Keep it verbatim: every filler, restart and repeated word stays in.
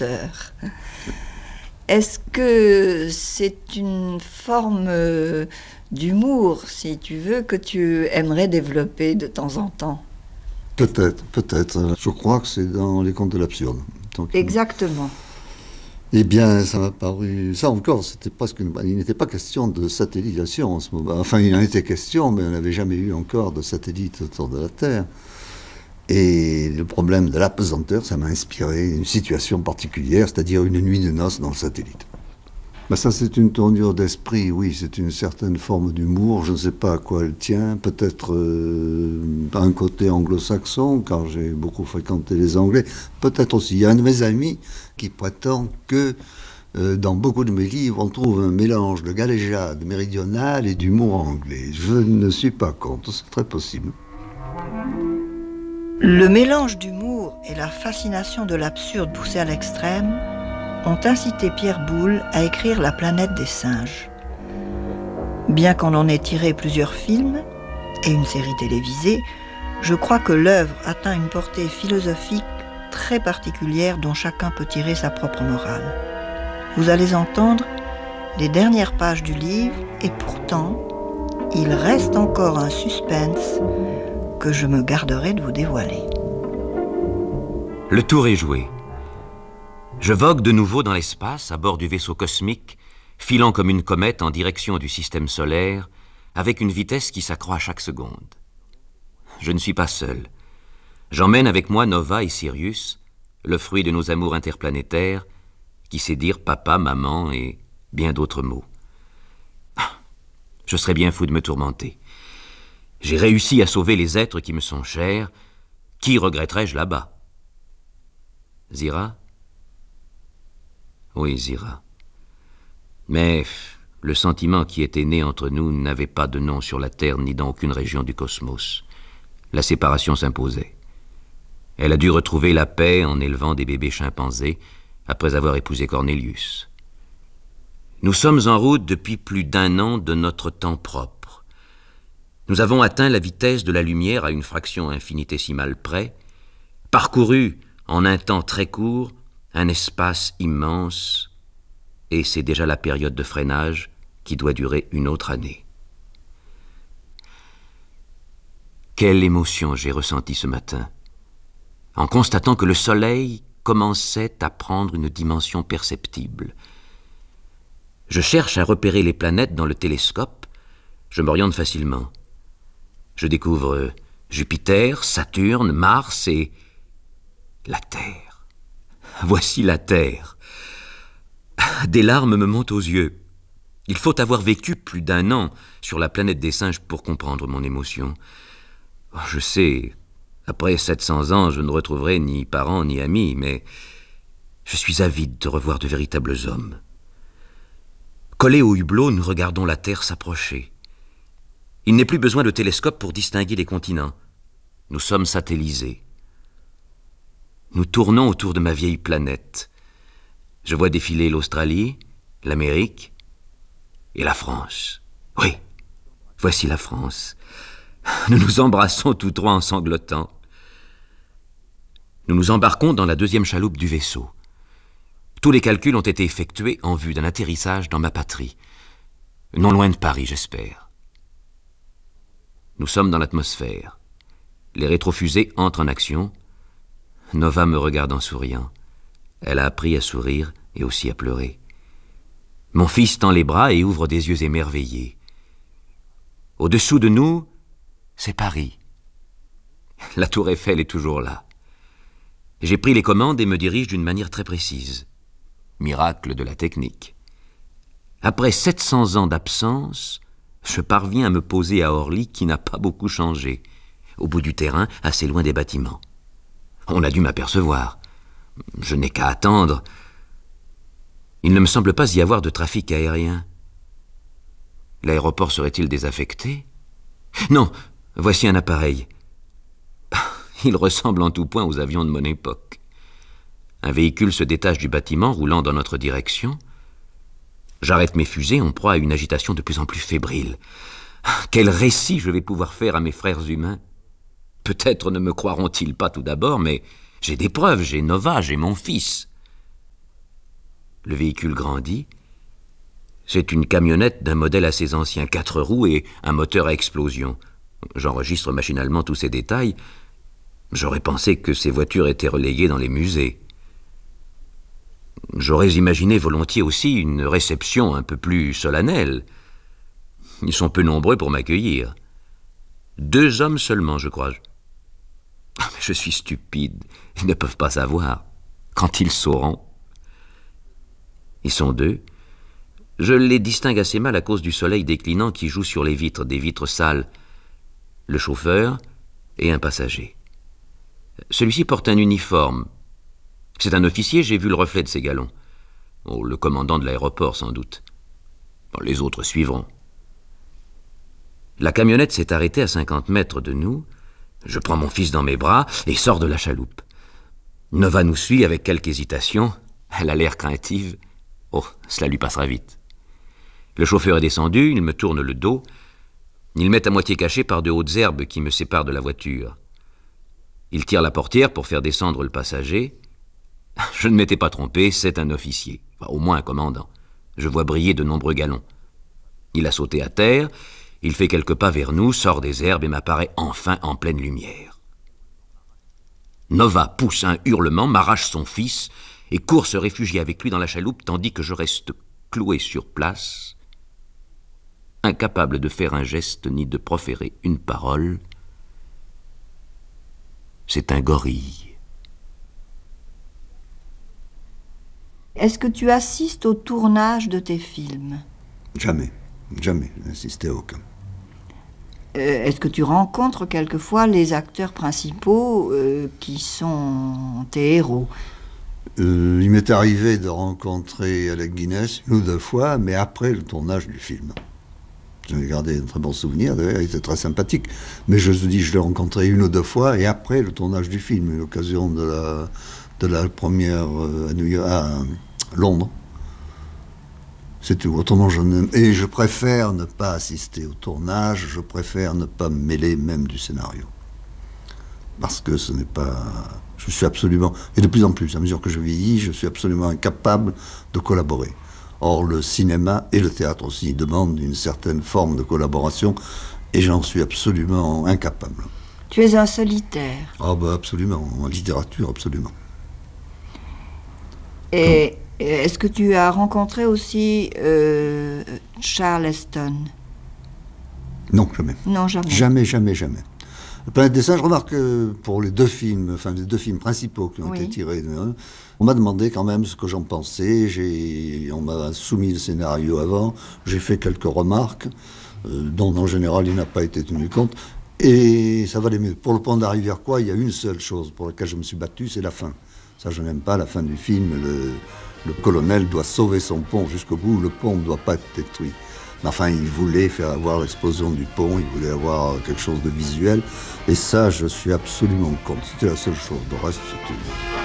pesanteur. Est-ce que c'est une forme euh, d'humour, si tu veux, que tu aimerais développer de temps en temps? Peut-être, peut-être. Je crois que c'est dans les contes de l'absurde. Donc, Exactement. Eh bien, ça m'a paru... Ça encore, c'était presque une... il n'était pas question de satellisation en ce moment. Enfin, il en était question, mais on n'avait jamais eu encore de satellite autour de la Terre. Et le problème de la pesanteur, ça m'a inspiré une situation particulière, c'est-à-dire une nuit de noces dans le satellite. Ben ça, c'est une tournure d'esprit, oui, c'est une certaine forme d'humour. Je ne sais pas à quoi elle tient. Peut-être euh, un côté anglo-saxon, car j'ai beaucoup fréquenté les Anglais. Peut-être aussi, il y a un de mes amis qui prétend que euh, dans beaucoup de mes livres, on trouve un mélange de galéjade méridionale et d'humour anglais. Je ne suis pas contre, c'est très possible. Le mélange d'humour et la fascination de l'absurde poussé à l'extrême ont incité Pierre Boulle à écrire La planète des singes. Bien qu'on en ait tiré plusieurs films et une série télévisée, je crois que l'œuvre atteint une portée philosophique très particulière dont chacun peut tirer sa propre morale. Vous allez entendre les dernières pages du livre et pourtant, il reste encore un suspense que je me garderai de vous dévoiler. Le tour est joué. Je vogue de nouveau dans l'espace à bord du vaisseau cosmique, filant comme une comète en direction du système solaire, avec une vitesse qui s'accroît chaque seconde. Je ne suis pas seul. J'emmène avec moi Nova et Sirius, le fruit de nos amours interplanétaires, qui sait dire papa, maman et bien d'autres mots. Je serais bien fou de me tourmenter. J'ai réussi à sauver les êtres qui me sont chers. Qui regretterais-je là-bas? Zira? Oui, Zira. Mais le sentiment qui était né entre nous n'avait pas de nom sur la Terre ni dans aucune région du cosmos. La séparation s'imposait. Elle a dû retrouver la paix en élevant des bébés chimpanzés après avoir épousé Cornelius. Nous sommes en route depuis plus d'un an de notre temps propre. Nous avons atteint la vitesse de la lumière à une fraction infinitésimale près, parcouru en un temps très court un espace immense, et c'est déjà la période de freinage qui doit durer une autre année. Quelle émotion j'ai ressentie ce matin, en constatant que le soleil commençait à prendre une dimension perceptible. Je cherche à repérer les planètes dans le télescope, je m'oriente facilement. Je découvre Jupiter, Saturne, Mars et la Terre. Voici la Terre. Des larmes me montent aux yeux. Il faut avoir vécu plus d'un an sur la planète des singes pour comprendre mon émotion. Je sais, après sept cents ans, je ne retrouverai ni parents ni amis, mais je suis avide de revoir de véritables hommes. Collés au hublot, nous regardons la Terre s'approcher. Il n'est plus besoin de télescope pour distinguer les continents. Nous sommes satellisés. Nous tournons autour de ma vieille planète. Je vois défiler l'Australie, l'Amérique et la France. Oui, voici la France. Nous nous embrassons tous trois en sanglotant. Nous nous embarquons dans la deuxième chaloupe du vaisseau. Tous les calculs ont été effectués en vue d'un atterrissage dans ma patrie. Non loin de Paris, j'espère. Nous sommes dans l'atmosphère. Les rétrofusées entrent en action. Nova me regarde en souriant. Elle a appris à sourire et aussi à pleurer. Mon fils tend les bras et ouvre des yeux émerveillés. Au-dessous de nous, c'est Paris. La tour Eiffel est toujours là. J'ai pris les commandes et me dirige d'une manière très précise. Miracle de la technique. Après sept cents ans d'absence, je parviens à me poser à Orly qui n'a pas beaucoup changé, au bout du terrain, assez loin des bâtiments. On a dû m'apercevoir. Je n'ai qu'à attendre. Il ne me semble pas y avoir de trafic aérien. L'aéroport serait-il désaffecté? Non, voici un appareil. Il ressemble en tout point aux avions de mon époque. Un véhicule se détache du bâtiment, roulant dans notre direction. J'arrête mes fusées en proie à une agitation de plus en plus fébrile. Quel récit je vais pouvoir faire à mes frères humains? Peut-être ne me croiront-ils pas tout d'abord, mais j'ai des preuves, j'ai Nova, j'ai mon fils. Le véhicule grandit. C'est une camionnette d'un modèle assez ancien, quatre roues et un moteur à explosion. J'enregistre machinalement tous ces détails. J'aurais pensé que ces voitures étaient reléguées dans les musées. J'aurais imaginé volontiers aussi une réception un peu plus solennelle. Ils sont peu nombreux pour m'accueillir. Deux hommes seulement, je crois. Ah, mais je suis stupide. Ils ne peuvent pas savoir. Quand ils sauront. Ils sont deux. Je les distingue assez mal à cause du soleil déclinant qui joue sur les vitres, des vitres sales. Le chauffeur et un passager. Celui-ci porte un uniforme. C'est un officier, j'ai vu le reflet de ses galons. Oh, le commandant de l'aéroport, sans doute. Bon, les autres suivront. La camionnette s'est arrêtée à cinquante mètres de nous. Je prends mon fils dans mes bras et sors de la chaloupe. Nova nous suit avec quelque hésitation. Elle a l'air craintive. Oh, cela lui passera vite. Le chauffeur est descendu, il me tourne le dos. Il m'est à moitié caché par de hautes herbes qui me séparent de la voiture. Il tire la portière pour faire descendre le passager. Je ne m'étais pas trompé, c'est un officier, enfin, au moins un commandant. Je vois briller de nombreux galons. Il a sauté à terre, il fait quelques pas vers nous, sort des herbes et m'apparaît enfin en pleine lumière. Nova pousse un hurlement, m'arrache son fils et court se réfugier avec lui dans la chaloupe tandis que je reste cloué sur place, incapable de faire un geste ni de proférer une parole. C'est un gorille. Est-ce que tu assistes au tournage de tes films? Jamais, jamais, je n'assistais à aucun. Euh, est-ce que tu rencontres quelquefois les acteurs principaux euh, qui sont tes héros? Euh, il m'est arrivé de rencontrer Alec Guinness une ou deux fois, mais après le tournage du film. J'en ai gardé un très bon souvenir, d'ailleurs, il était très sympathique. Mais je te dis, je l'ai rencontré une ou deux fois, et après le tournage du film, l'occasion de la, de la première euh, à, New York, à Londres. C'est tout. Autrement, je ne... Et je préfère ne pas assister au tournage, je préfère ne pas me mêler même du scénario. Parce que ce n'est pas... Je suis absolument... Et de plus en plus, à mesure que je vieillis, je suis absolument incapable de collaborer. Or, le cinéma et le théâtre aussi demandent une certaine forme de collaboration, et j'en suis absolument incapable. Tu es un solitaire. Ah ben absolument, en littérature, absolument. Et est-ce que tu as rencontré aussi euh, Charleston? Non, jamais. Non, jamais. Jamais, jamais, jamais. La planète des singes, je remarque que pour les deux films, enfin les deux films principaux qui ont Oui. été tirés, hein, on m'a demandé quand même ce que j'en pensais. J'ai, on m'a soumis le scénario avant, j'ai fait quelques remarques, euh, dont en général il n'a pas été tenu compte, et ça valait mieux. Pour le pont de la rivière quoi, il y a une seule chose pour laquelle je me suis battu, c'est la fin. Ça, je n'aime pas la fin du film. Le, le colonel doit sauver son pont jusqu'au bout, le pont ne doit pas être détruit. Mais enfin, il voulait faire avoir l'explosion du pont, il voulait avoir quelque chose de visuel. Et ça, je suis absolument contre. C'était la seule chose. Le reste, c'était...